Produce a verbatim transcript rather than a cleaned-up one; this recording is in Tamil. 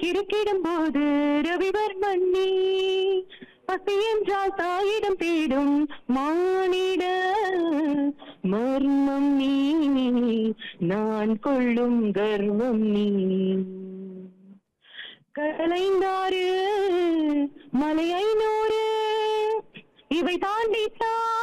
கிடுக்கிடும் போது ரவிவர்மன் நீ பசி என்றால் தாயிடம் தேடும் மானிட மர்மம் நீ நான் கொள்ளும் கர்வம் நீ கலைந்தாறு மலை ஐநூறு இவை தாண்டித்தான்